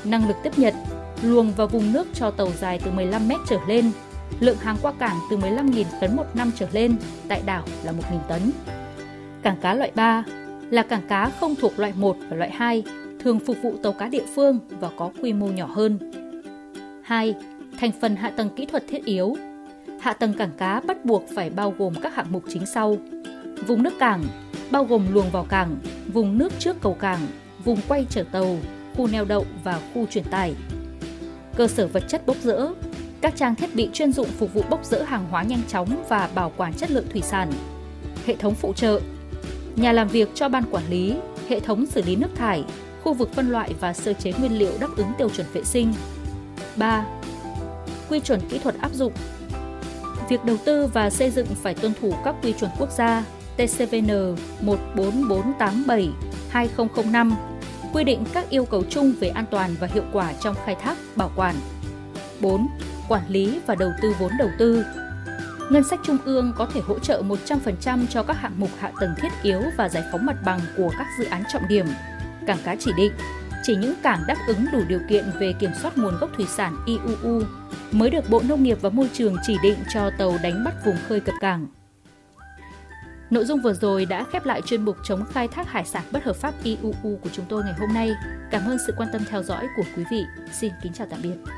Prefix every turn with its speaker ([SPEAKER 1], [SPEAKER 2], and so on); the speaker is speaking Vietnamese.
[SPEAKER 1] năng lực tiếp nhận, luồng vào vùng nước cho tàu dài từ 15 mét trở lên, lượng hàng qua cảng từ 15.000 tấn một năm trở lên, tại đảo là 1.000 tấn. Cảng cá loại 3 là cảng cá không thuộc loại 1 và loại 2, thường phục vụ tàu cá địa phương và có quy mô nhỏ hơn. 2. Thành phần hạ tầng kỹ thuật thiết yếu. Hạ tầng cảng cá bắt buộc phải bao gồm các hạng mục chính sau. Vùng nước cảng, bao gồm luồng vào cảng, vùng nước trước cầu cảng, vùng quay chở tàu, khu neo đậu và khu truyền tải. Cơ sở vật chất bốc dỡ, các trang thiết bị chuyên dụng phục vụ bốc dỡ hàng hóa nhanh chóng và bảo quản chất lượng thủy sản. Hệ thống phụ trợ, nhà làm việc cho ban quản lý, hệ thống xử lý nước thải, khu vực phân loại và sơ chế nguyên liệu đáp ứng tiêu chuẩn vệ sinh. 3. Quy chuẩn kỹ thuật áp dụng. Việc đầu tư và xây dựng phải tuân thủ các quy chuẩn quốc gia TCVN 14487/2005, quy định các yêu cầu chung về an toàn và hiệu quả trong khai thác, bảo quản. 4. Quản lý và đầu tư vốn đầu tư. Ngân sách trung ương có thể hỗ trợ 100% cho các hạng mục hạ tầng thiết yếu và giải phóng mặt bằng của các dự án trọng điểm. Cảng cá chỉ định, chỉ những cảng đáp ứng đủ điều kiện về kiểm soát nguồn gốc thủy sản IUU mới được Bộ Nông nghiệp và Môi trường chỉ định cho tàu đánh bắt vùng khơi cập cảng. Nội dung vừa rồi đã khép lại chuyên mục chống khai thác hải sản bất hợp pháp IUU của chúng tôi ngày hôm nay. Cảm ơn sự quan tâm theo dõi của quý vị. Xin kính chào tạm biệt.